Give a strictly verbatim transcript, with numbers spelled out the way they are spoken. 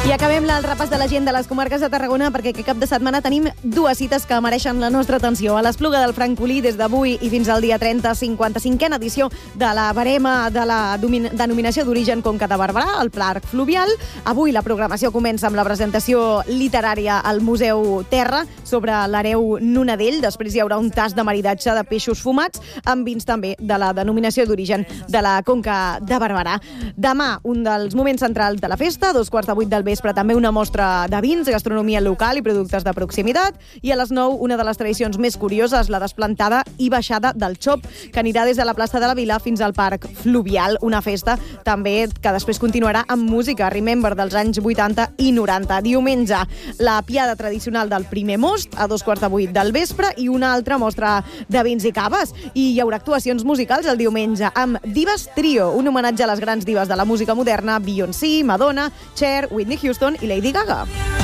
I acabem el repàs de la gent de les comarques de Tarragona perquè aquest cap de setmana tenim dues cites que mereixen la nostra atenció. A l'Espluga del Francolí, des d'avui i fins al dia trenta, cinquanta-cinquena edició de la barema de la denominació d'origen Conca de Barberà, el Parc Fluvial. Avui la programació comença amb la presentació literària al Museu Terra sobre l'hereu Nonadell. Després hi haurà un tast de maridatge de peixos fumats amb vins també de la denominació d'origen de la Conca de Barberà. Demà, un dels moments centrals de la festa, a dos quarts de vuit del vespre, també una mostra de vins, gastronomia local i productes de proximitat. I a les nou, una de les tradicions més curioses, la desplantada i baixada del xop, que anirà des de la plaça de la Vila fins al Parc Fluvial. Una festa també que després continuarà amb música, Remember, dels anys vuitanta i noranta. Diumenge, la piada tradicional del primer most, a dos quarts de vuit del vespre, i una altra mostra de vins i caves. I hi haurà actuacions musicals el diumenge amb Divas Trio, un homenatge a les grans divas de la música moderna, Beyoncé, Madonna, Cher, Whitney Houston i Lady Gaga.